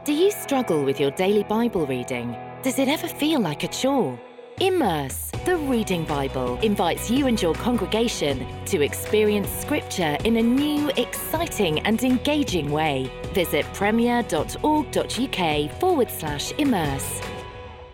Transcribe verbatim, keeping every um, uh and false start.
Do you struggle with your daily Bible reading? Does it ever feel like a chore? Immerse, the Reading Bible, invites you and your congregation to experience Scripture in a new, exciting and engaging way. Visit premier.org.uk forward slash immerse.